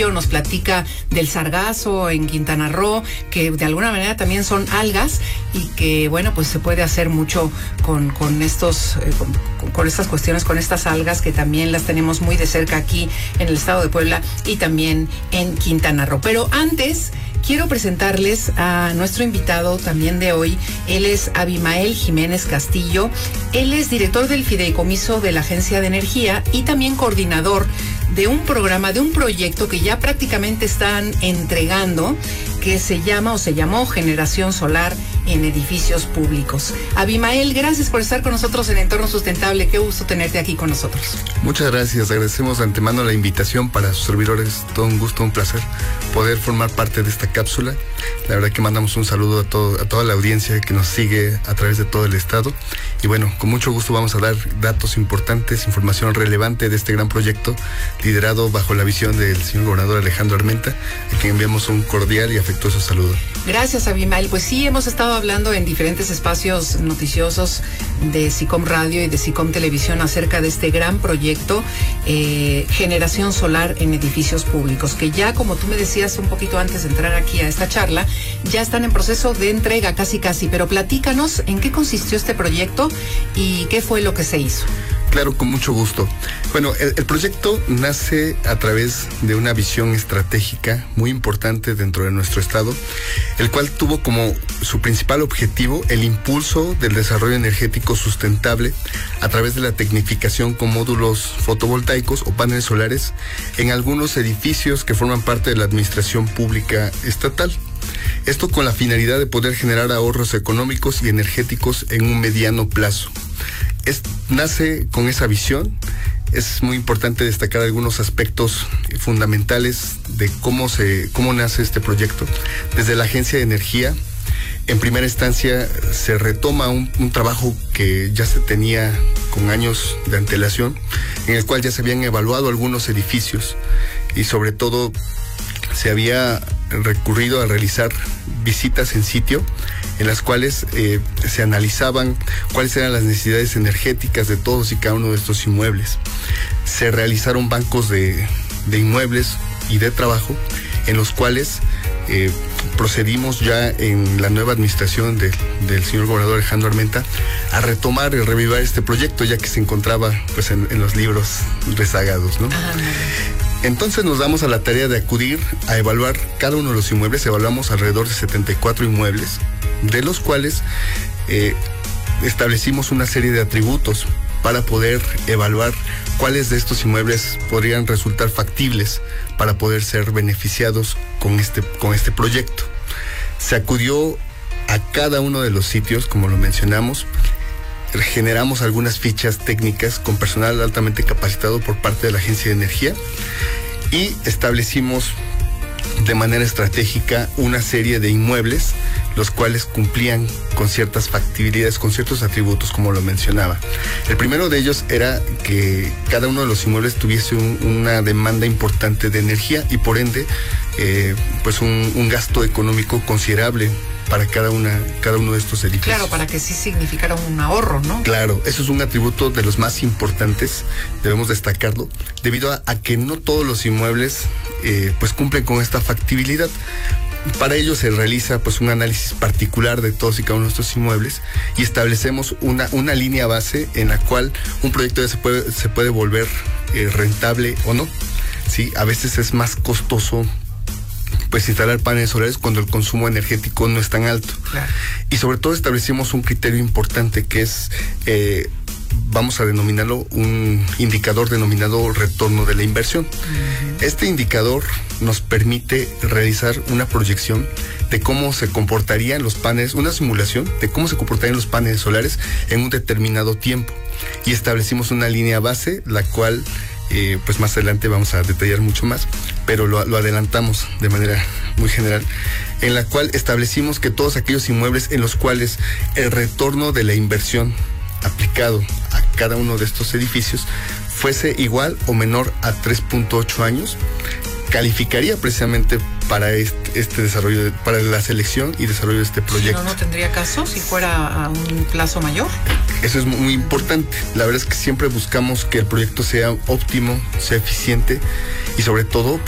Castillo nos platica del sargazo en Quintana Roo, que de alguna manera también son algas y que, bueno, pues se puede hacer mucho con estas cuestiones, con estas algas que también las tenemos muy de cerca aquí en el estado de Puebla y también en Quintana Roo. Pero antes quiero presentarles a nuestro invitado también de hoy. Él es Abimael Jiménez Castillo. Él es director del Fideicomiso de la Agencia de Energía y también coordinador de un programa, de un proyecto que ya prácticamente están entregando, que se llamó Generación Solar en Edificios Públicos. Abimael, gracias por estar con nosotros en Entorno Sustentable. Qué gusto tenerte aquí con nosotros. Muchas gracias. Agradecemos de antemano la invitación para sus servidores. Todo un gusto, un placer poder formar parte de esta cápsula. La verdad que mandamos un saludo a toda la audiencia que nos sigue a través de todo el estado. Y bueno, con mucho gusto vamos a dar datos importantes, información relevante de este gran proyecto liderado bajo la visión del señor gobernador Alejandro Armenta, a quien enviamos un cordial y afectuoso saludo. Gracias, Abimael. Pues sí, hemos estado hablando en diferentes espacios noticiosos de SICOM Radio y de SICOM Televisión acerca de este gran proyecto Generación Solar en Edificios Públicos, que ya, como tú me decías un poquito antes de entrar aquí a esta charla, ya están en proceso de entrega casi, pero platícanos en qué consistió este proyecto y qué fue lo que se hizo. Claro, con mucho gusto. Bueno, el proyecto nace a través de una visión estratégica muy importante dentro de nuestro estado, el cual tuvo como su principal objetivo el impulso del desarrollo energético sustentable a través de la tecnificación con módulos fotovoltaicos o paneles solares en algunos edificios que forman parte de la administración pública estatal. Esto con la finalidad de poder generar ahorros económicos y energéticos en un mediano plazo. Nace con esa visión. Es muy importante destacar algunos aspectos fundamentales de cómo nace este proyecto. Desde la Agencia de Energía, en primera instancia, se retoma un trabajo que ya se tenía con años de antelación, en el cual ya se habían evaluado algunos edificios y sobre todo se había recurrido a realizar visitas en sitio en las cuales se analizaban cuáles eran las necesidades energéticas de todos y cada uno de estos inmuebles. Se realizaron bancos de inmuebles y de trabajo en los cuales procedimos ya en la nueva administración del señor gobernador Alejandro Armenta a retomar y revivar este proyecto, ya que se encontraba pues en los libros rezagados, ¿no? Entonces nos damos a la tarea de acudir a evaluar cada uno de los inmuebles. Evaluamos alrededor de 74 inmuebles, de los cuales establecimos una serie de atributos para poder evaluar cuáles de estos inmuebles podrían resultar factibles para poder ser beneficiados con este proyecto. Se acudió a cada uno de los sitios, como lo mencionamos. Generamos algunas fichas técnicas con personal altamente capacitado por parte de la Agencia de Energía y establecimos de manera estratégica una serie de inmuebles, los cuales cumplían con ciertas factibilidades, con ciertos atributos, como lo mencionaba. El primero de ellos era que cada uno de los inmuebles tuviese una demanda importante de energía y por ende pues un gasto económico considerable para cada uno de estos edificios. Claro, para que sí significara un ahorro, ¿no? Claro, eso es un atributo de los más importantes, debemos destacarlo, debido a que no todos los inmuebles pues cumplen con esta factibilidad. Para ello se realiza pues un análisis particular de todos y cada uno de estos inmuebles y establecemos una línea base en la cual un proyecto se puede volver rentable o no. Sí, a veces es más costoso pues instalar paneles solares cuando el consumo energético no es tan alto. Claro. Y sobre todo establecimos un criterio importante que es, vamos a denominarlo un indicador denominado retorno de la inversión. Este indicador nos permite realizar una proyección de cómo se comportarían los paneles, una simulación de cómo se comportarían los paneles solares en un determinado tiempo. Y establecimos una línea base, la cual pues más adelante vamos a detallar mucho más, pero lo adelantamos de manera muy general, en la cual establecimos que todos aquellos inmuebles en los cuales el retorno de la inversión aplicado a cada uno de estos edificios fuese igual o menor a 3.8 años, calificaría precisamente para este desarrollo, para la selección y desarrollo de este proyecto. Si no tendría caso si fuera a un plazo mayor. Eso es muy importante. La verdad es que siempre buscamos que el proyecto sea óptimo, sea eficiente y sobre todo